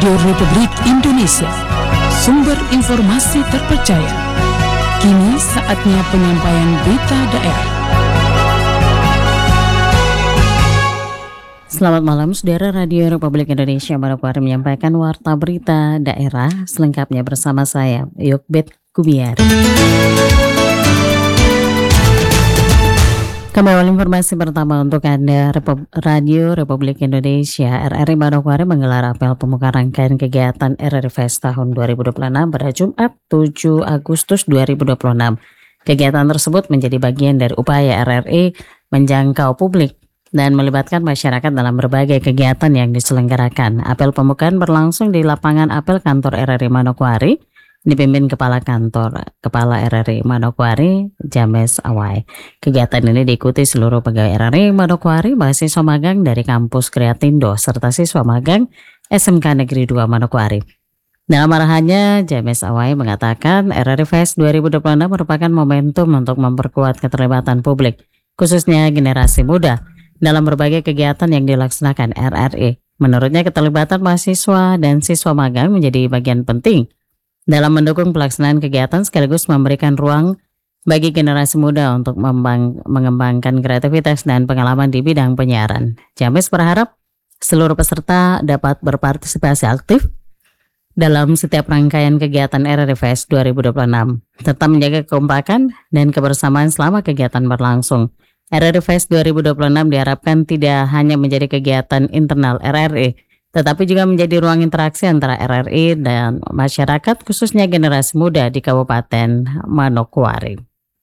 Radio Republik Indonesia, sumber informasi terpercaya. Kini saatnya penyampaian berita daerah. Selamat malam, saudara. Radio Republik Indonesia Manokwari menyampaikan warta berita daerah selengkapnya bersama saya, Yokbet Kubiar. Kami awal informasi pertama untuk Anda. Radio Republik Indonesia RRI Manokwari menggelar apel pembuka rangkaian kegiatan RRI Fest tahun 2026 pada Jumat 7 Agustus 2026. Kegiatan tersebut menjadi bagian dari upaya RRI menjangkau publik dan melibatkan masyarakat dalam berbagai kegiatan yang diselenggarakan. Apel pembukaan berlangsung di lapangan apel kantor RRI Manokwari, dipimpin Kepala RRI Manokwari, James Awai. Kegiatan ini diikuti seluruh pegawai RRI Manokwari, mahasiswa magang dari kampus Kreatindo, serta siswa magang SMK Negeri 2 Manokwari. Dalam arahannya, James Awai mengatakan RRI Fest 2026 merupakan momentum untuk memperkuat keterlibatan publik, khususnya generasi muda, dalam berbagai kegiatan yang dilaksanakan RRI. Menurutnya, keterlibatan mahasiswa dan siswa magang menjadi bagian penting dalam mendukung pelaksanaan kegiatan sekaligus memberikan ruang bagi generasi muda untuk mengembangkan kreativitas dan pengalaman di bidang penyiaran. James berharap seluruh peserta dapat berpartisipasi aktif dalam setiap rangkaian kegiatan RRI Fest 2026, serta menjaga kekompakan dan kebersamaan selama kegiatan berlangsung. RRI Fest 2026 diharapkan tidak hanya menjadi kegiatan internal RRI, tetapi juga menjadi ruang interaksi antara RRI dan masyarakat, khususnya generasi muda di Kabupaten Manokwari.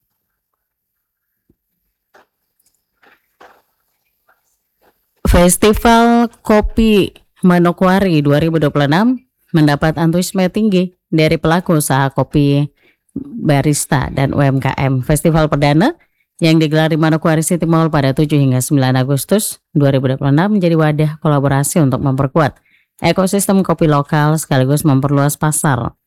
Festival Kopi Manokwari 2026 mendapat antusiasme tinggi dari pelaku usaha kopi, barista, dan UMKM. Festival perdana yang digelar di Manokwari City Mall pada 7 hingga 9 Agustus 2026 menjadi wadah kolaborasi untuk memperkuat ekosistem kopi lokal sekaligus memperluas pasar